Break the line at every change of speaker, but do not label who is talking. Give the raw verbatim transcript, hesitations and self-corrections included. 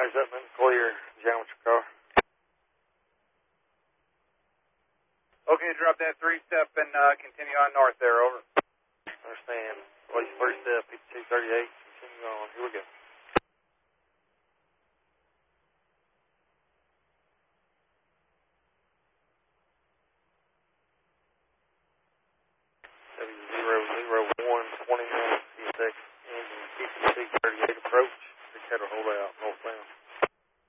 Eyes up and clear. Jam with your car.
Okay, drop that three-step and uh, continue on north there, over.
Understand. Police first step, fifty-two thirty-eight. Continue on. Here we go. W zero zero one twenty-one C S X engine fifty-two thirty-eight approach.